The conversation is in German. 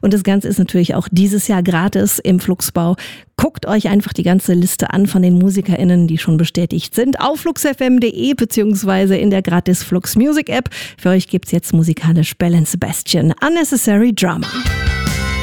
Und das Ganze ist natürlich auch dieses Jahr gratis im Fluxbau. Guckt euch einfach die ganze Liste an von den MusikerInnen, die schon bestätigt sind, auf fluxfm.de beziehungsweise in der gratis Flux Music App. Für euch gibt's jetzt musikalisch Belle & Sebastian, Unnecessary Drama.